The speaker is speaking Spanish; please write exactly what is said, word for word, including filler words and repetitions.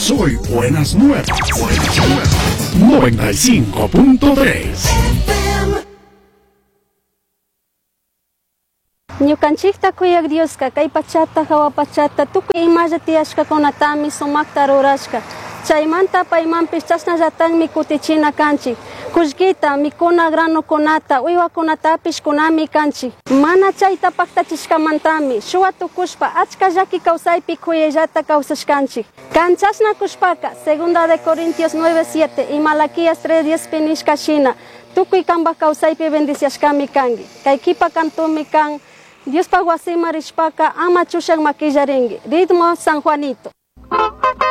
Soy Buenas Nuevas. Buenas Nuevas. noventa y cinco punto tres. Ñukanchikta kuyak Dioska, kay pachata hawa pachata tukuy imalla tiyashkakunatami sumakta rurashka. Chaymanta paymanpish chashnallatañmi kutichina kanchik. Kullkita, mikuna granukunata, uywakunatapish kunami kanchik. Mana chayta paktachishkamantami, shuwa tukushpa achka llaki kawsaypi kuyayllata kawsashkanchik. Kanchashna kushpaka, segunda de Corintios nueve siete y Malaquías tres diez pinishka shina, tukuy kamba kawsaypi bendiciashkami kangi. Kaykipa kantumi kan, Diospa wasima rishpaka ama chushan makillaringi. Ritmo San Juanito.